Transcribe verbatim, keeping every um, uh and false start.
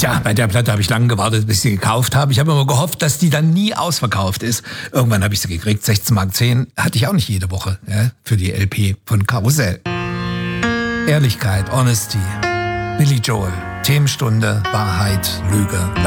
Tja, bei der Platte habe ich lange gewartet, bis ich sie gekauft habe. Ich habe immer gehofft, dass die dann nie ausverkauft ist. Irgendwann habe ich sie gekriegt, sechzehn Mark zehn. Hatte ich auch nicht jede Woche, ja, für die L P von Karussell. Ehrlichkeit, Honesty, Billy Joel, Themenstunde, Wahrheit, Lüge.